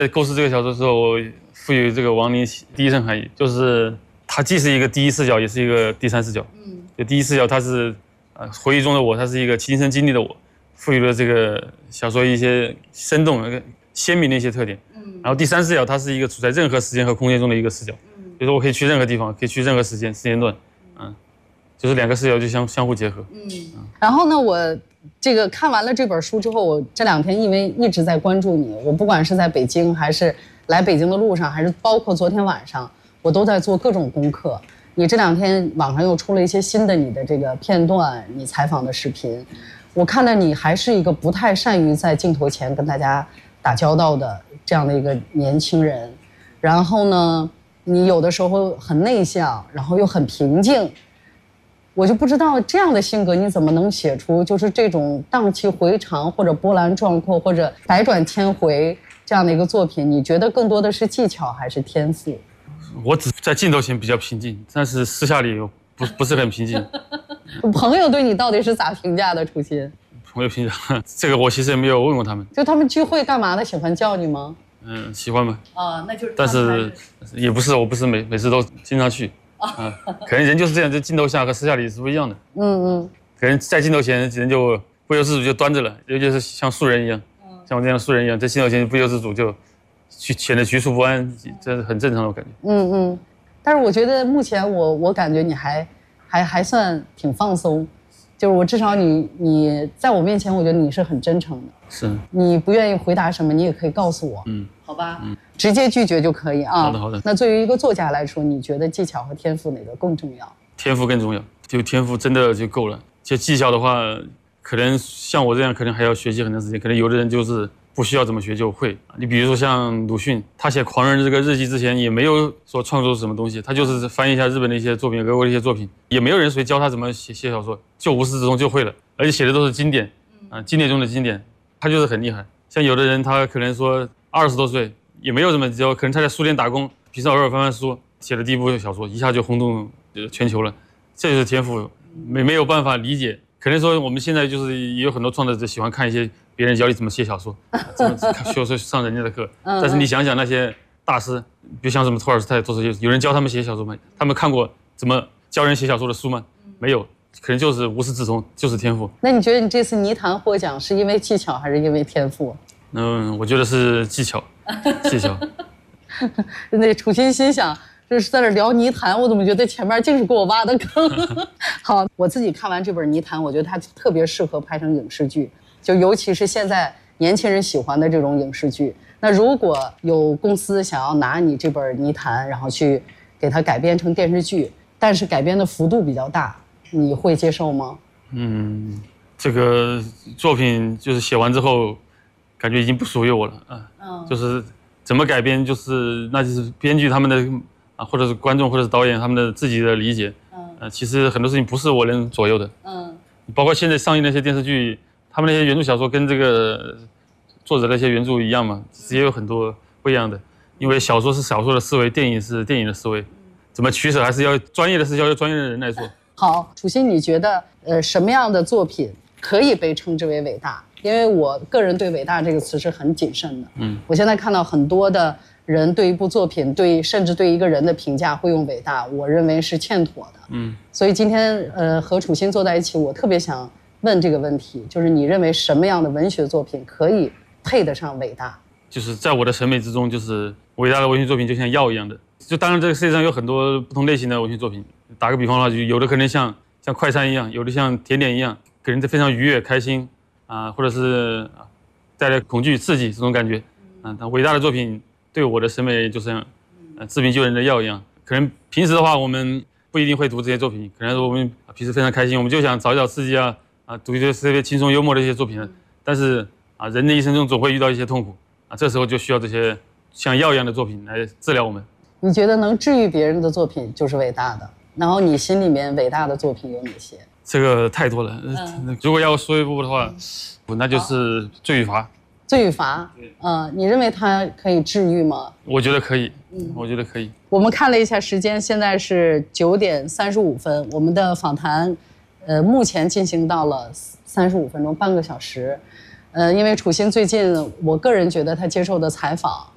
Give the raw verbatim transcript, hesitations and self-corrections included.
在构思这个小说的时候，我赋予这个亡灵第一层含义，就是它既是一个第一视角，也是一个第三视角。嗯，就第一视角，它是呃回忆中的我，它是一个亲身经历的我，赋予了这个小说一些生动、鲜明的一些特点。嗯，然后第三视角，它是一个处在任何时间和空间中的一个视角。嗯，比如说我可以去任何地方，可以去任何时间时间段。嗯，就是两个视角就相相互结合。 嗯，然后呢，我这个看完了这本书之后，我这两天因为一直在关注你，我不管是在北京，还是来北京的路上，还是包括昨天晚上，我都在做各种功课。你这两天网上又出了一些新的你的这个片段，你采访的视频，我看到你还是一个不太善于在镜头前跟大家打交道的这样的一个年轻人。然后呢，你有的时候很内向，然后又很平静。我就不知道这样的性格你怎么能写出就是这种荡气回肠或者波澜壮阔或者百转千回这样的一个作品？你觉得更多的是技巧还是天赋？ 我只在镜头前比较平静，但是私下里不不是很平静。 朋友对你到底是咋评价的？楚心朋友评价这个我其实也没有问过他们。 就他们聚会干嘛的？喜欢叫你吗？ 嗯，喜欢吗？ 啊，那就是。 但是也不是，我不是每每次都经常去。啊，可能人就是这样，在镜头下和私下里是不一样的。嗯嗯，可能在镜头前人就不由自主就端着了，尤其是像素人一样，像我这样的素人一样，在镜头前不由自主就去显得局促不安，这是很正常的，我感觉。嗯嗯， 但是我觉得目前我我感觉你还还还算挺放松，就是我至少你你在我面前，我觉得你是很真诚的。 是。 你不愿意回答什么，你也可以告诉我。嗯，好吧。嗯。直接拒绝就可以啊。 好的好的。 那对于一个作家来说，你觉得技巧和天赋哪个更重要？ 天赋更重要，就天赋真的就够了。就技巧的话，可能像我这样，可能还要学习很长时间。可能有的人就是不需要怎么学就会。你比如说像鲁迅，他写《狂人》这个日记之前，也没有说创作什么东西，他就是翻译一下日本的一些作品、俄国的一些作品，也没有人谁教他怎么写写小说，就无师自通就会了，而且写的都是经典，啊，经典中的经典，他就是很厉害。像有的人，他可能说二十多岁。也没有这么教，可能他在书店打工，平时偶尔翻翻书，写了第一部小说，一下就轰动全球了，这就是天赋，没没有办法理解。可能说我们现在就是也有很多创作者喜欢看一些别人教你怎么写小说，怎么学说上人家的课，但是你想想那些大师，比如像什么托尔斯泰、多斯托耶夫，有人教他们写小说吗？他们看过怎么教人写小说的书吗？没有，可能就是无师自通，就是天赋。 那你觉得你这次泥坛获奖是因为技巧还是因为天赋？ 嗯，我觉得是技巧。技巧。 那楚心心想，这是在这聊泥潭，我怎么觉得前面竟是给我挖的坑？好，我自己看完这本泥潭，我觉得它特别适合拍成影视剧，就尤其是现在年轻人喜欢的这种影视剧。那如果有公司想要拿你这本泥潭，然后去给它改编成电视剧，但是改编的幅度比较大，你会接受吗？ 嗯，这个作品就是写完之后。感觉已经不属于我了啊，嗯，就是怎么改编，就是那就是编剧他们的啊，或者是观众或者是导演他们的自己的理解，嗯，呃，其实很多事情不是我能左右的，嗯，包括现在上映的那些电视剧，他们那些原著小说跟这个作者那些原著一样嘛，也有很多不一样的，因为小说是小说的思维，电影是电影的思维，怎么取舍还是要专业的事要由专业的人来做。 好，楚心，你觉得呃什么样的作品可以被称之为伟大？因为我个人对伟大这个词是很谨慎的，嗯，我现在看到很多的人对一部作品，对甚至对一个人的评价会用伟大，我认为是欠妥的，嗯，所以今天呃和楚心坐在一起，我特别想问这个问题，就是你认为什么样的文学作品可以配得上伟大？ 就是在我的审美之中，就是伟大的文学作品就像药一样的，就当然这个世界上有很多不同类型的文学作品，打个比方的话，就有的可能像像快餐一样，有的像甜点一样，给人非常愉悦开心。啊，或者是带来恐惧、刺激这种感觉，啊，但伟大的作品对我的审美就像，呃，治病救人的药一样。可能平时的话，我们不一定会读这些作品，可能我们平时非常开心，我们就想找一找刺激啊，啊，读一些特别轻松幽默的一些作品。但是啊，人的一生中总会遇到一些痛苦，啊，这时候就需要这些像药一样的作品来治疗我们。 你觉得能治愈别人的作品就是伟大的？然后你心里面伟大的作品有哪些？ 这个太多了，嗯、如果要说一部的话，嗯、那就是《罪与罚》。 罪与罚，嗯、呃，你认为它可以治愈吗？ 我觉得可以，嗯，我觉得可以。 我们看了一下时间，现在是九点三十五分，我们的访谈，呃，目前进行到了三十五分钟，半个小时。呃，因为楚心最近，我个人觉得他接受的采访